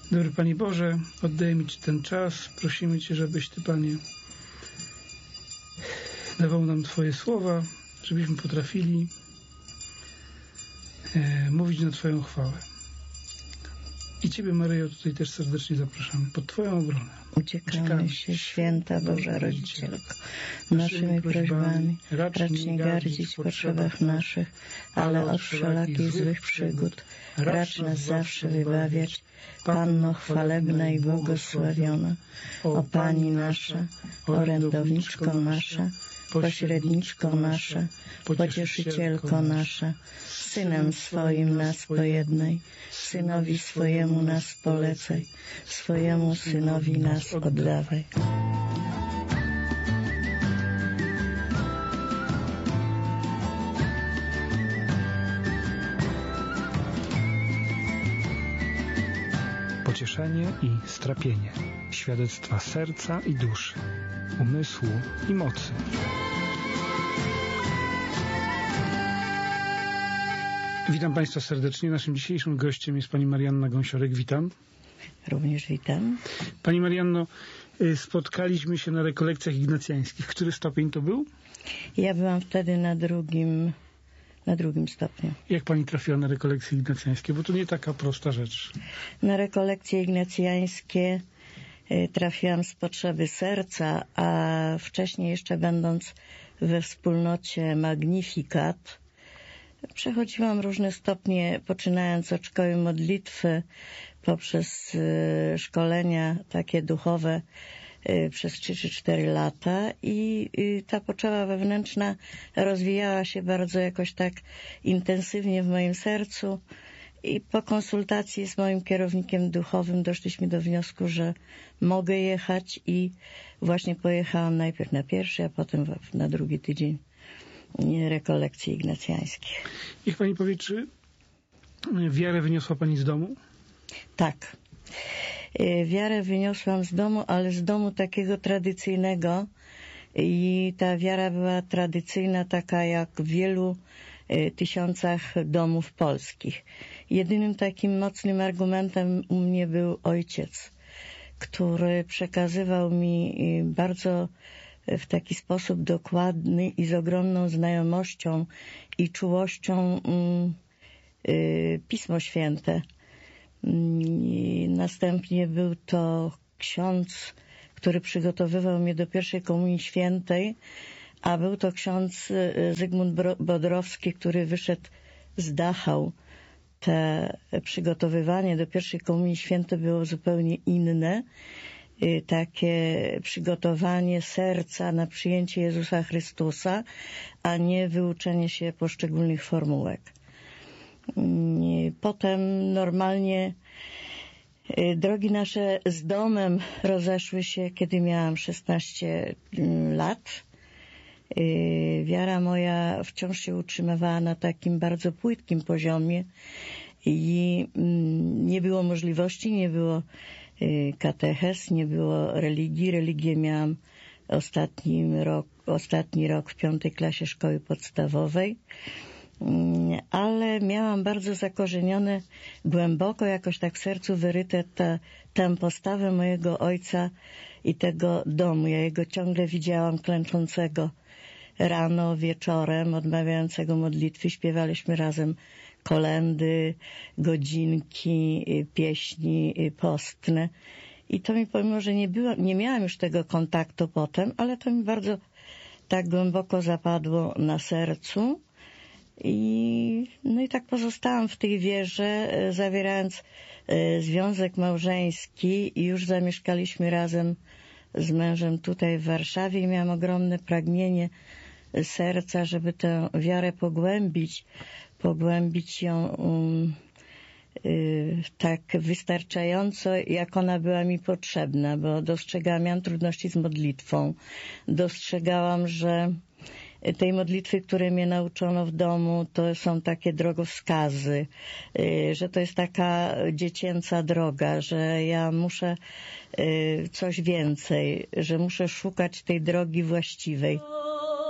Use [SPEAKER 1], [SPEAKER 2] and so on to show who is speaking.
[SPEAKER 1] Dobry Panie Boże, oddajemy Ci ten czas. Prosimy Cię, żebyś Ty, Panie, dawał nam Twoje słowa, żebyśmy potrafili mówić na Twoją chwałę. I Ciebie, Maryjo, tutaj też serdecznie zapraszamy pod Twoją obronę.
[SPEAKER 2] Uciekamy się, święta Boża Rodzicielko, naszymi prośbami, racz nie gardzić w potrzebach naszych, ale od wszelakich złych przygód, racz nas zawsze wybawiać, Panno chwalebna i błogosławiona, o Pani nasza, orędowniczko nasza, pośredniczko nasza, pocieszycielko nasza, Synem swoim nas pojednaj, Synowi swojemu nas polecaj, swojemu Synowi nas oddawaj.
[SPEAKER 1] Pocieszenie i strapienie, świadectwa serca i duszy, umysłu i mocy. Witam Państwa serdecznie. Naszym dzisiejszym gościem jest Pani Marianna Gąsiorek. Witam.
[SPEAKER 2] Również witam.
[SPEAKER 1] Pani Marianno, spotkaliśmy się na rekolekcjach ignacjańskich. Który stopień to był?
[SPEAKER 2] Ja byłam wtedy na drugim stopniu.
[SPEAKER 1] Jak Pani trafiła na rekolekcje ignacjańskie? Bo to nie taka prosta rzecz.
[SPEAKER 2] Na rekolekcje ignacjańskie trafiłam z potrzeby serca, a wcześniej jeszcze będąc we wspólnocie Magnificat, przechodziłam różne stopnie, poczynając od szkoły modlitwy, poprzez szkolenia takie duchowe przez 3 czy 4 lata i ta potrzeba wewnętrzna rozwijała się bardzo jakoś tak intensywnie w moim sercu i po konsultacji z moim kierownikiem duchowym doszliśmy do wniosku, że mogę jechać i właśnie pojechałam najpierw na pierwszy, a potem na drugi tydzień rekolekcji ignacjańskich.
[SPEAKER 1] Niech Pani powie, czy wiarę wyniosła Pani z domu?
[SPEAKER 2] Tak. Wiarę wyniosłam z domu, ale z domu takiego tradycyjnego i ta wiara była tradycyjna, taka jak w wielu tysiącach domów polskich. Jedynym takim mocnym argumentem u mnie był ojciec, który przekazywał mi bardzo w taki sposób dokładny i z ogromną znajomością i czułością Pismo Święte. Następnie był to ksiądz, który przygotowywał mnie do pierwszej komunii świętej, a był to ksiądz Zygmunt Bodrowski, który wyszedł z Dachau. Te przygotowywanie do pierwszej komunii świętej było zupełnie inne. Takie przygotowanie serca na przyjęcie Jezusa Chrystusa, a nie wyuczenie się poszczególnych formułek. Potem normalnie drogi nasze z domem rozeszły się, kiedy miałam 16 lat. Wiara moja wciąż się utrzymywała na takim bardzo płytkim poziomie i nie było możliwości, nie było katechez, nie było religii. Religię miałam ostatni rok w 5. klasie szkoły podstawowej, ale miałam bardzo zakorzenione głęboko, jakoś tak w sercu wyryte tę postawę mojego ojca i tego domu. Ja jego ciągle widziałam klęczącego rano, wieczorem, odmawiającego modlitwy. Śpiewaliśmy razem kolędy, godzinki, pieśni postne. I to mi, pomimo że nie miałam już tego kontaktu potem, ale to mi bardzo tak głęboko zapadło na sercu. I tak pozostałam w tej wierze, zawierając związek małżeński i już zamieszkaliśmy razem z mężem tutaj w Warszawie i miałam ogromne pragnienie serca, żeby tę wiarę pogłębić ją tak wystarczająco, jak ona była mi potrzebna, bo miałam trudności z modlitwą. Dostrzegałam, że tej modlitwy, które mnie nauczono w domu, to są takie drogowskazy, że to jest taka dziecięca droga, że ja muszę coś więcej, że muszę szukać tej drogi właściwej.